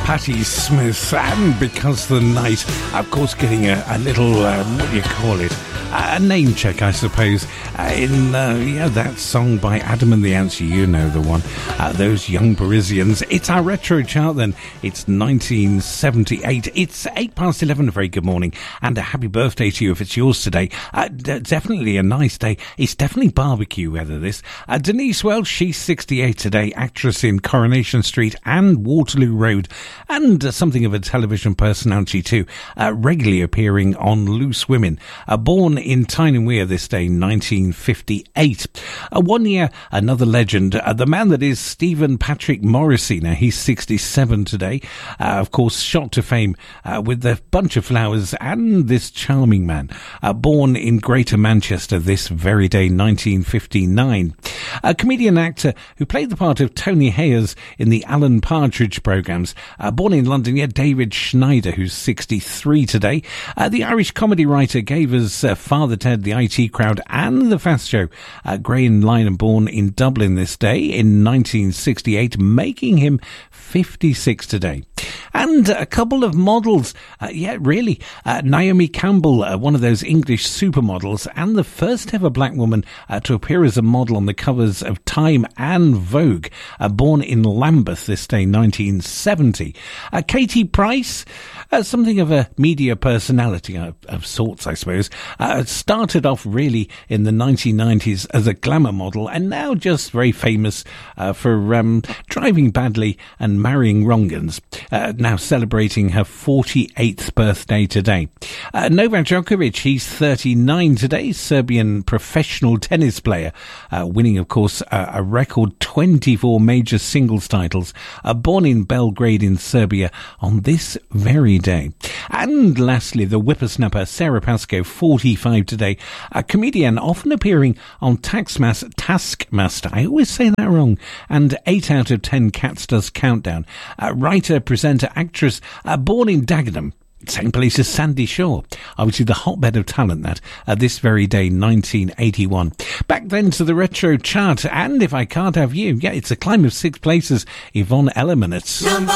Patti Smith, and Because the Night, of course, getting a little, what do you call it? A name check, I suppose, in that song by Adam and the Ants. You know the one, those young Parisians. It's our retro chart then. It's 1978. It's 11:08. A very good morning and a happy birthday to you if it's yours today. Definitely a nice day. It's definitely barbecue weather, this. Denise Welch, she's 68 today, actress in Coronation Street and Waterloo Road, and something of a television personality too, regularly appearing on Loose Women. Born in Tyne and Wear this day, 1958. 1 year, another legend, the man that is Stephen Patrick Morrissey. Now, he's 67 today. Of course, shot to fame with The Bunch of Flowers and This Charming Man. Born in Greater Manchester this very day, 1959. A comedian actor who played the part of Tony Hayers in the Alan Partridge programmes. Born in London, David Schneider, who's 63 today. The Irish comedy writer gave us Father Ted, The IT Crowd and The Fast Show. Graham Lynham, born in Dublin this day in 1968, making him 56 today. And a couple of models, Naomi Campbell, one of those English supermodels, and the first ever black woman to appear as a model on the covers of Time and Vogue, born in Lambeth this day, 1970. Katie Price, something of a media personality of sorts, I suppose, started off really in the 1990s as a glamour model, and now just very famous for driving badly and marrying wrong-uns. Now celebrating her 48th birthday today. Novak Djokovic, he's 39 today, Serbian professional tennis player, winning, of course, a record 24 major singles titles, born in Belgrade in Serbia on this very day. And lastly, the whippersnapper Sarah Pascoe, 45 today, a comedian often appearing on Taskmaster, I always say that wrong, and 8 out of 10 Cats Does Countdown. Writer, presenter, actress, born in Dagenham, same place as Sandy Shaw, obviously the hotbed of talent that, this very day, 1981. Back then to the retro chart, and if I can't have you, it's a climb of 6 places, Yvonne Elliman. It's number